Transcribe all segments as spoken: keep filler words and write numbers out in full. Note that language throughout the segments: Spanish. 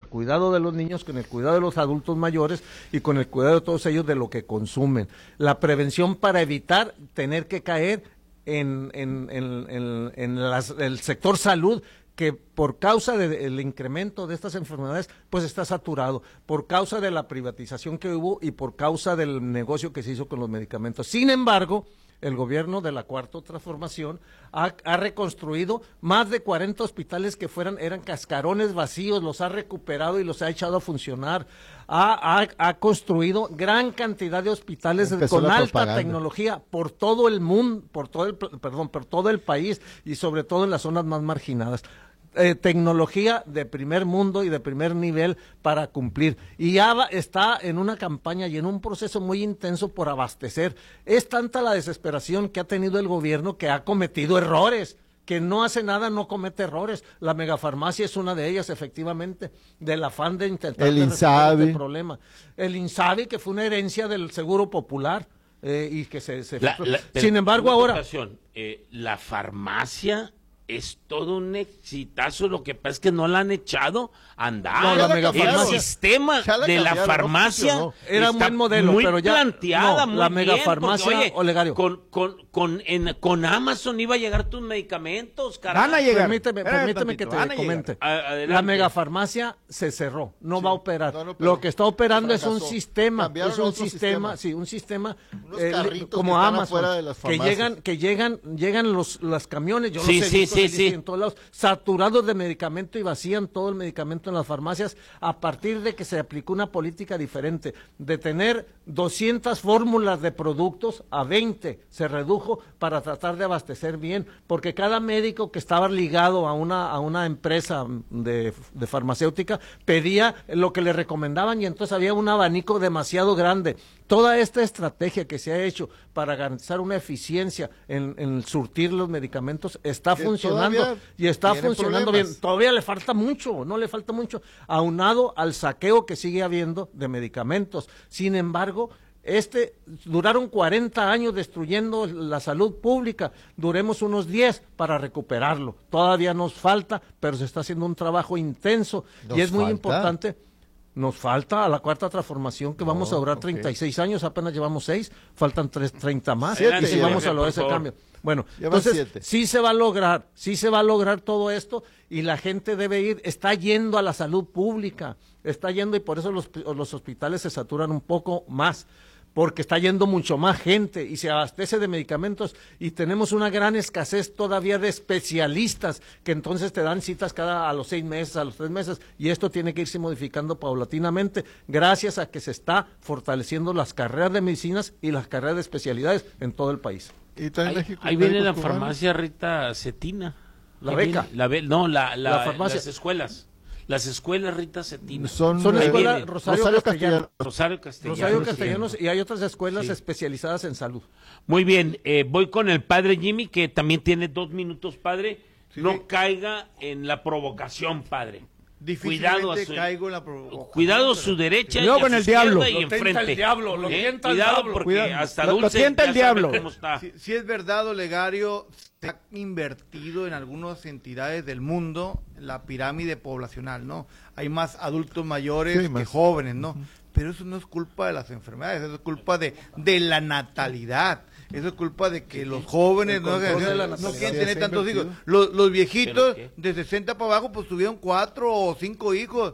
cuidado de los niños, con el cuidado de los adultos mayores y con el cuidado de todos ellos de lo que consumen. La prevención para evitar tener que caer en, en, en, en, en las, el sector salud, que por causa del incremento de estas enfermedades, pues está saturado, por causa de la privatización que hubo y por causa del negocio que se hizo con los medicamentos. Sin embargo, el gobierno de la Cuarta Transformación ha, ha reconstruido más de cuarenta hospitales que fueran eran cascarones vacíos, los ha recuperado y los ha echado a funcionar. Ha, ha, ha construido gran cantidad de hospitales Empezó con alta propaganda. tecnología por todo el mundo, por todo el, perdón, por todo el país y sobre todo en las zonas más marginadas. Eh, tecnología de primer mundo y de primer nivel para cumplir, y ya va, está en una campaña y en un proceso muy intenso por abastecer. Es tanta la desesperación que ha tenido el gobierno que ha cometido errores, que no hace nada, no comete errores. La megafarmacia es una de ellas, efectivamente, del afán de intentar el INSABI. Este problema. El INSABI, que fue una herencia del Seguro Popular, eh, y que se... se la, la, Sin embargo, ahora... Eh, la farmacia... es todo un exitazo, lo que pasa es que no la han echado a andar. No, la megafarmacia, el sistema la de la farmacia no, era un buen modelo, muy pero ya planteada, no, muy la bien, megafarmacia, porque, oye, Olegario. Con, con, con, en, con Amazon iba a llegar tus medicamentos, carajo. Van a llegar. Permíteme, permíteme que te comente. Adelante. La megafarmacia se cerró, no sí, va a operar. No, no, lo que está operando es un sistema, Cambiaron es un sistema, sistema, sí, un sistema eh, como Amazon, que llegan, que llegan, llegan los, los camiones, yo sí, no sé, sí, sí, sí. en todos lados, saturados de medicamento y vacían todo el medicamento en las farmacias a partir de que se aplicó una política diferente, de tener doscientas fórmulas de productos a veinte, se redujo para tratar de abastecer bien, porque cada médico que estaba ligado a una, a una empresa de, de farmacéutica pedía lo que le recomendaban y entonces había un abanico demasiado grande. Toda esta estrategia que se ha hecho para garantizar una eficiencia en, en surtir los medicamentos está que funcionando y está funcionando problemas. bien. Todavía le falta mucho, no le falta mucho, aunado al saqueo que sigue habiendo de medicamentos. Sin embargo, este duraron cuarenta años destruyendo la salud pública, duremos unos diez para recuperarlo. Todavía nos falta, pero se está haciendo un trabajo intenso nos y es muy falta. importante. Nos falta a la Cuarta Transformación, que no, vamos a durar okay. treinta y seis años, apenas llevamos seis, faltan tres, treinta más, siete, y si vamos a lograr ese favor. cambio. Bueno, Lleva entonces siete. sí se va a lograr, sí se va a lograr todo esto, y la gente debe ir, está yendo a la salud pública, está yendo, y por eso los, los hospitales se saturan un poco más, porque está yendo mucho más gente y se abastece de medicamentos y tenemos una gran escasez todavía de especialistas que entonces te dan citas cada a los seis meses, a los tres meses, y esto tiene que irse modificando paulatinamente gracias a que se está fortaleciendo las carreras de medicinas y las carreras de especialidades en todo el país. ¿Y ahí, México, ahí viene la farmacia Rita Cetina. La beca. Viene, la be, no, la, la, la farmacia. las escuelas. Las escuelas Rita Cetina. Son, son escuelas Rosario, Rosario Castellanos. Rosario Castellanos. Rosario Castellanos y hay otras escuelas sí. especializadas en salud. Muy bien, eh, voy con el padre Jimmy, que también tiene dos minutos, padre. Sí. No caiga en la provocación, padre. Cuidado a su, caigo en la provocación. Cuidado a su derecha no, y a con su el diablo. Y enfrente. El diablo, lo ¿Eh? tienta Cuidado el diablo. porque Cuidado. hasta lo, Dulce lo tienta el diablo. Cómo está. Si, si es verdad, Olegario, se ha invertido en algunas entidades del mundo la pirámide poblacional, ¿no? Hay más adultos mayores sí, que más. jóvenes, ¿no? Uh-huh. Pero eso no es culpa de las enfermedades, eso es culpa de, de la natalidad. Eso es culpa de que los jóvenes no, no quieren tener tantos hijos. Los, los viejitos de sesenta para abajo pues tuvieron cuatro o cinco hijos.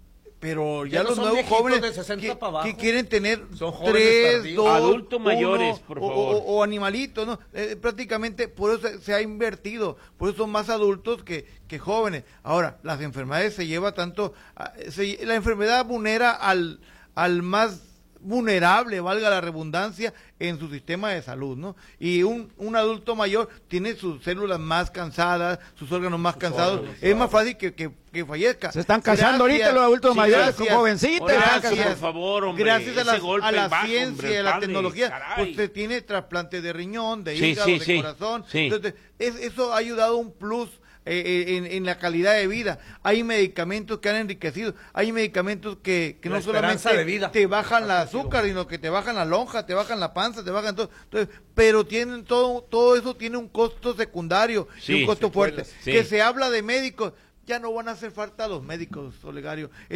Pero ya, ya no los nuevos jóvenes de sesenta que, para abajo. que quieren tener tres, dos, adultos mayores, por favor. O, o, o animalitos, ¿no? Eh, prácticamente por eso se, se ha invertido, por eso son más adultos que, que jóvenes. Ahora, las enfermedades se lleva tanto, se, la enfermedad vulnera al, al más vulnerable, valga la redundancia, en su sistema de salud, ¿no? Y un, un adulto mayor tiene sus células más cansadas, sus órganos más sus cansados, órganos, es más fácil que, que, que fallezca. Se están casando ahorita los adultos sí, mayores con jovencitas. Gracias, por favor, hombre. Gracias a la, a la bajo, ciencia hombre, y a la padre, tecnología, caray. pues se tiene trasplante de riñón, de sí, hígado, sí, de sí, corazón. Sí. Entonces, es, eso ha ayudado un plus Eh, en, en la calidad de vida. Hay medicamentos que han enriquecido, hay medicamentos que, que no solamente de vida. te bajan el azúcar, sino que te bajan la lonja, te bajan la panza, te bajan todo. Entonces, pero tienen todo, todo eso tiene un costo secundario, sí, y un costo fuerte. Sí. Que se habla de médicos, ya no van a hacer falta los médicos, Olegario.